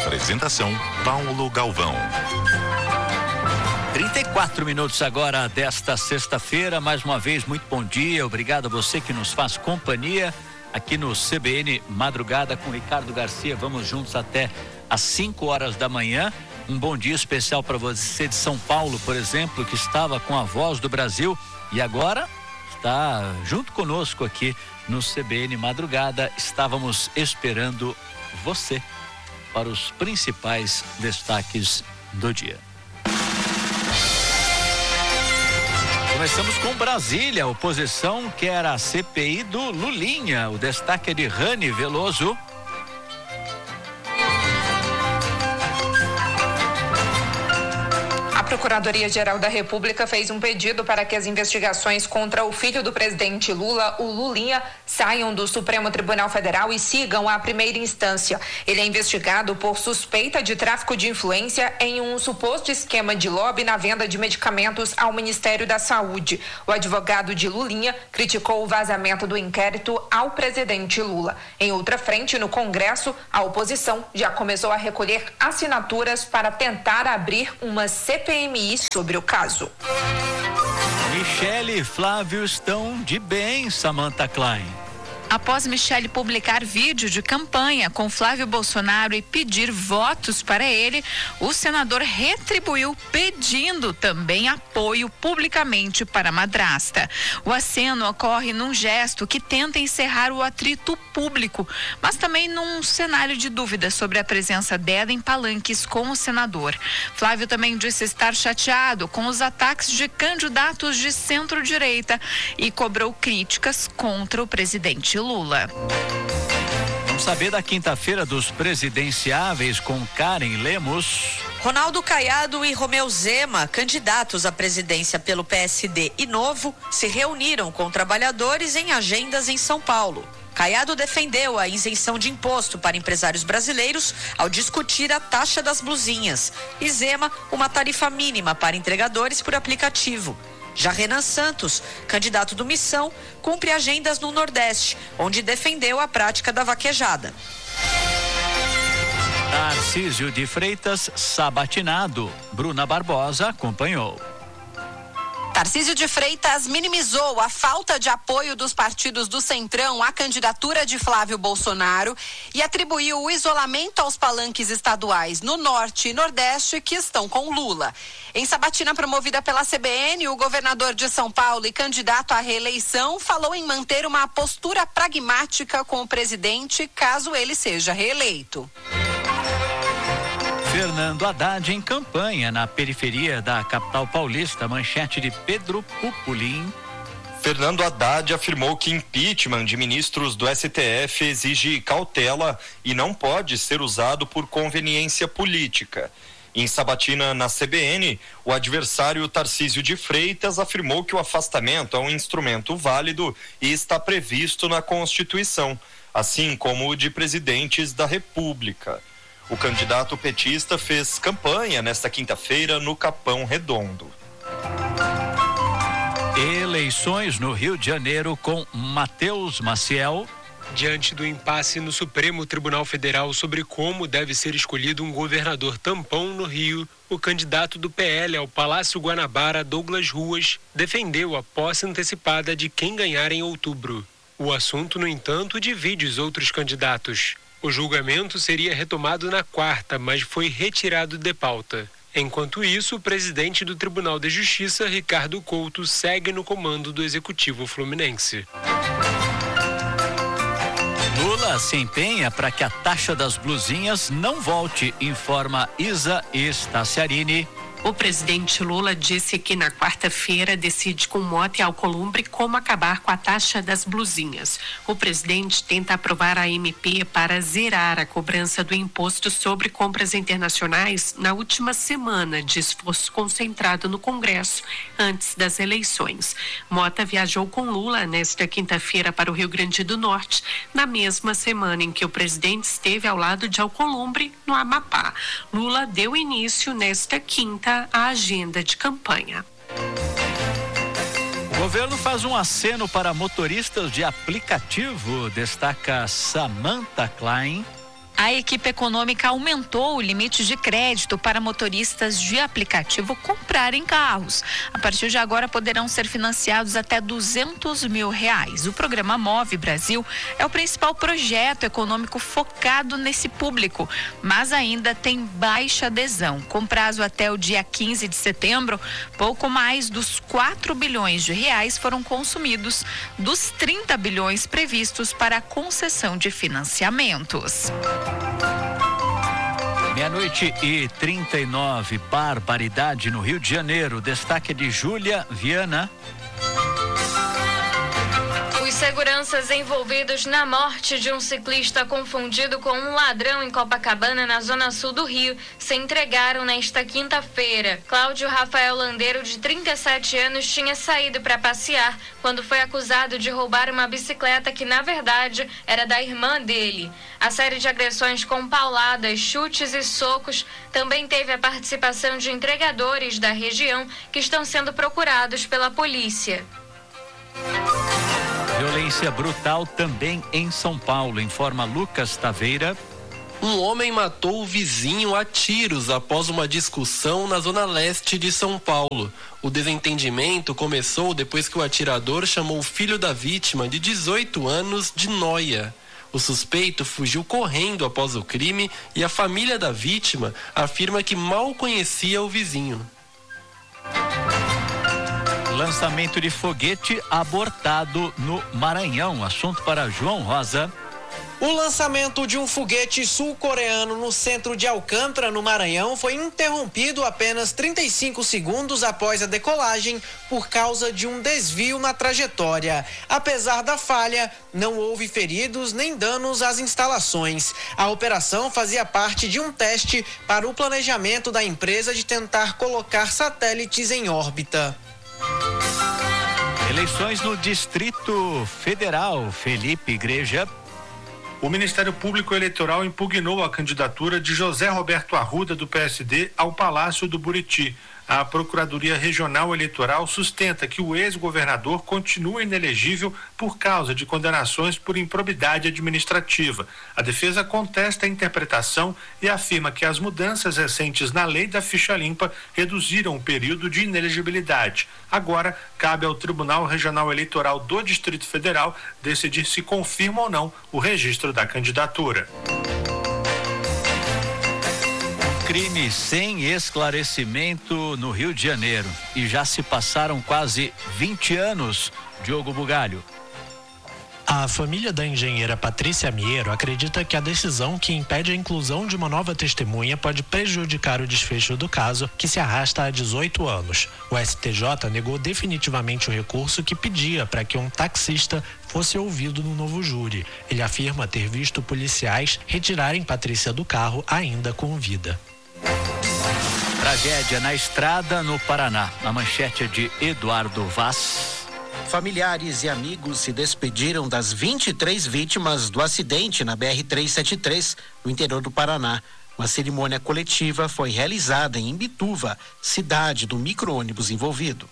Apresentação: Paulo Galvão. 34 minutos agora desta sexta-feira. Mais uma vez, muito bom dia. Obrigado a você que nos faz companhia aqui no CBN Madrugada com Ricardo Garcia. Vamos juntos até às 5 horas da manhã. Um bom dia especial para você de São Paulo, por exemplo, que estava com a Voz do Brasil e agora está junto conosco aqui no CBN Madrugada. Estávamos esperando você para os principais destaques do dia. Começamos com Brasília. A oposição quer a CPI do Lulinha. O destaque é de Rani Veloso. A Procuradoria-Geral da República fez um pedido para que as investigações contra o filho do presidente Lula, o Lulinha, saiam do Supremo Tribunal Federal e sigam à primeira instância. Ele é investigado por suspeita de tráfico de influência em um suposto esquema de lobby na venda de medicamentos ao Ministério da Saúde. O advogado de Lulinha criticou o vazamento do inquérito ao presidente Lula. Em outra frente, no Congresso, a oposição já começou a recolher assinaturas para tentar abrir uma CPMI sobre o caso. Michele e Flávio estão de bem, Samantha Klein. Após Michele publicar vídeo de campanha com Flávio Bolsonaro e pedir votos para ele, o senador retribuiu pedindo também apoio publicamente para a madrasta. O aceno ocorre num gesto que tenta encerrar o atrito público, mas também num cenário de dúvida sobre a presença dela em palanques com o senador. Flávio também disse estar chateado com os ataques de candidatos de centro-direita e cobrou críticas contra o presidente Lula. Vamos saber da quinta-feira dos presidenciáveis com Karen Lemos. Ronaldo Caiado e Romeu Zema, candidatos à presidência pelo PSD e Novo, se reuniram com trabalhadores em agendas em São Paulo. Caiado defendeu a isenção de imposto para empresários brasileiros ao discutir a taxa das blusinhas e Zema uma tarifa mínima para entregadores por aplicativo. Já Renan Santos, candidato do Missão, cumpre agendas no Nordeste, onde defendeu a prática da vaquejada. Tarcísio de Freitas, sabatinado. Bruna Barbosa acompanhou. Tarcísio de Freitas minimizou a falta de apoio dos partidos do Centrão à candidatura de Flávio Bolsonaro e atribuiu o isolamento aos palanques estaduais no Norte e Nordeste que estão com Lula. Em sabatina promovida pela CBN, o governador de São Paulo e candidato à reeleição falou em manter uma postura pragmática com o presidente caso ele seja reeleito. Fernando Haddad em campanha na periferia da capital paulista. Manchete de Pedro Pupolin. Fernando Haddad afirmou que impeachment de ministros do STF exige cautela e não pode ser usado por conveniência política. Em sabatina na CBN, o adversário Tarcísio de Freitas afirmou que o afastamento é um instrumento válido e está previsto na Constituição, assim como o de presidentes da República. O candidato petista fez campanha nesta quinta-feira no Capão Redondo. Eleições no Rio de Janeiro com Matheus Maciel. Diante do impasse no Supremo Tribunal Federal sobre como deve ser escolhido um governador tampão no Rio, o candidato do PL ao Palácio Guanabara, Douglas Ruas, defendeu a posse antecipada de quem ganhar em outubro. O assunto, no entanto, divide os outros candidatos. O julgamento seria retomado na quarta, mas foi retirado de pauta. Enquanto isso, o presidente do Tribunal de Justiça, Ricardo Couto, segue no comando do Executivo Fluminense. Lula se empenha para que a taxa das blusinhas não volte, informa Isa Staciarini. O presidente Lula disse que na quarta-feira decide com Mota e Alcolumbre como acabar com a taxa das blusinhas. O presidente tenta aprovar a MP para zerar a cobrança do imposto sobre compras internacionais na última semana de esforço concentrado no Congresso antes das eleições. Mota viajou com Lula nesta quinta-feira para o Rio Grande do Norte, na mesma semana em que o presidente esteve ao lado de Alcolumbre, no Amapá. Lula deu início nesta quinta a agenda de campanha. O governo faz um aceno para motoristas de aplicativo, destaca Samantha Klein. A equipe econômica aumentou o limite de crédito para motoristas de aplicativo comprarem carros. A partir de agora poderão ser financiados até R$200 mil. O programa Move Brasil é o principal projeto econômico focado nesse público, mas ainda tem baixa adesão. Com prazo até o dia 15 de setembro, pouco mais dos R$4 bilhões foram consumidos dos 30 bilhões previstos para a concessão de financiamentos. 12:39, barbaridade no Rio de Janeiro. Destaque de Júlia Viana. Os seguranças envolvidos na morte de um ciclista confundido com um ladrão em Copacabana, na zona sul do Rio, se entregaram nesta quinta-feira. Cláudio Rafael Landeiro, de 37 anos, tinha saído para passear quando foi acusado de roubar uma bicicleta que, na verdade, era da irmã dele. A série de agressões com pauladas, chutes e socos também teve a participação de entregadores da região que estão sendo procurados pela polícia. Violência brutal também em São Paulo, informa Lucas Taveira. Um homem matou o vizinho a tiros após uma discussão na zona leste de São Paulo. O desentendimento começou depois que o atirador chamou o filho da vítima, de 18 anos, de nóia. O suspeito fugiu correndo após o crime e a família da vítima afirma que mal conhecia o vizinho. Lançamento de foguete abortado no Maranhão. Assunto para João Rosa. O lançamento de um foguete sul-coreano no centro de Alcântara, no Maranhão, foi interrompido apenas 35 segundos após a decolagem por causa de um desvio na trajetória. Apesar da falha, não houve feridos nem danos às instalações. A operação fazia parte de um teste para o planejamento da empresa de tentar colocar satélites em órbita. Eleições no Distrito Federal. Felipe Igreja. O Ministério Público Eleitoral impugnou a candidatura de José Roberto Arruda, do PSD, ao Palácio do Buriti. A Procuradoria Regional Eleitoral sustenta que o ex-governador continua inelegível por causa de condenações por improbidade administrativa. A defesa contesta a interpretação e afirma que as mudanças recentes na lei da ficha limpa reduziram o período de inelegibilidade. Agora, cabe ao Tribunal Regional Eleitoral do Distrito Federal decidir se confirma ou não o registro da candidatura. Crime sem esclarecimento no Rio de Janeiro. E já se passaram quase 20 anos. Diogo Bugalho. A família da engenheira Patrícia Miero acredita que a decisão que impede a inclusão de uma nova testemunha pode prejudicar o desfecho do caso, que se arrasta há 18 anos. O STJ negou definitivamente o recurso que pedia para que um taxista fosse ouvido no novo júri. Ele afirma ter visto policiais retirarem Patrícia do carro ainda com vida. Tragédia na estrada no Paraná. A manchete é de Eduardo Vaz. Familiares e amigos se despediram das 23 vítimas do acidente na BR-373, no interior do Paraná. Uma cerimônia coletiva foi realizada em Imbituva, cidade do micro-ônibus envolvido.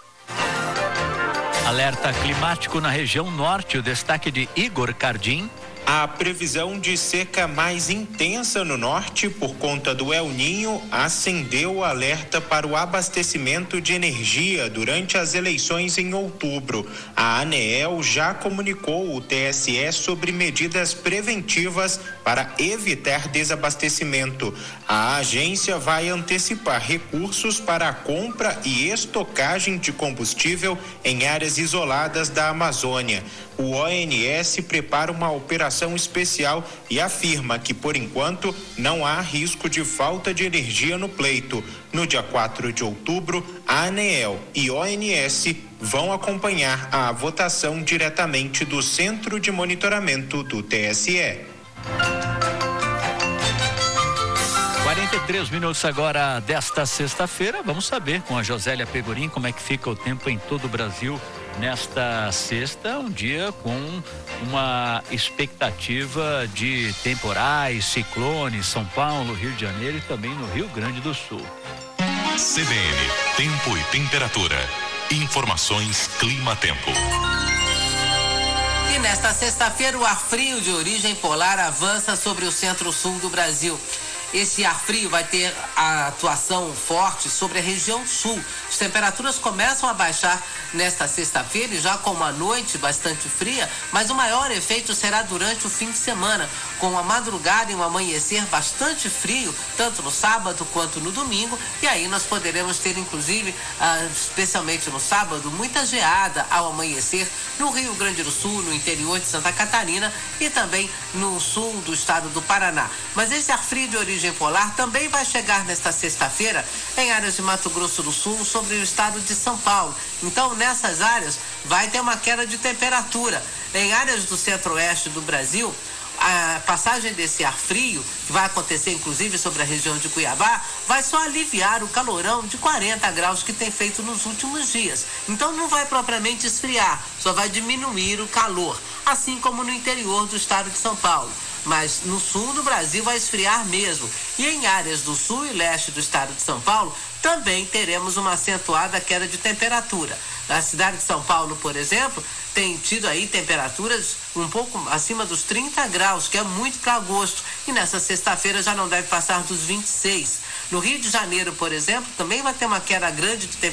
Alerta climático na região norte. O destaque de Igor Cardim. A previsão de seca mais intensa no norte por conta do El Ninho acendeu o alerta para o abastecimento de energia durante as eleições em outubro. A ANEEL já comunicou o TSE sobre medidas preventivas para evitar desabastecimento. A agência vai antecipar recursos para a compra e estocagem de combustível em áreas isoladas da Amazônia. O ONS prepara uma operação especial e afirma que, por enquanto, não há risco de falta de energia no pleito. No dia 4 de outubro, a ANEEL e ONS vão acompanhar a votação diretamente do Centro de Monitoramento do TSE. 43 minutos agora desta sexta-feira. Vamos saber com a Josélia Pegorim como é que fica o tempo em todo o Brasil nesta sexta, um dia com uma expectativa de temporais, ciclones, São Paulo, Rio de Janeiro e também no Rio Grande do Sul. CBN, tempo e temperatura. Informações Clima-Tempo. E nesta sexta-feira, o ar frio de origem polar avança sobre o centro-sul do Brasil. Esse ar frio vai ter a atuação forte sobre a região sul. As temperaturas começam a baixar nesta sexta-feira e já com uma noite bastante fria, mas o maior efeito será durante o fim de semana, com a madrugada e um amanhecer bastante frio, tanto no sábado quanto no domingo, e aí nós poderemos ter, inclusive, especialmente no sábado, muita geada ao amanhecer no Rio Grande do Sul, no interior de Santa Catarina e também no sul do estado do Paraná. Mas esse ar frio de origem polar também vai chegar nesta sexta-feira em áreas de Mato Grosso do Sul, sobre o estado de São Paulo. Então, nessas áreas, vai ter uma queda de temperatura. Em áreas do centro-oeste do Brasil, a passagem desse ar frio, que vai acontecer inclusive sobre a região de Cuiabá, vai só aliviar o calorão de 40 graus que tem feito nos últimos dias. Então não vai propriamente esfriar, só vai diminuir o calor, assim como no interior do estado de São Paulo. Mas no sul do Brasil vai esfriar mesmo. E em áreas do sul e leste do estado de São Paulo, também teremos uma acentuada queda de temperatura. Na cidade de São Paulo, por exemplo, tem tido aí temperaturas um pouco acima dos 30 graus, que é muito para agosto. E nessa sexta-feira já não deve passar dos 26. No Rio de Janeiro, por exemplo, também vai ter uma queda grande de temperatura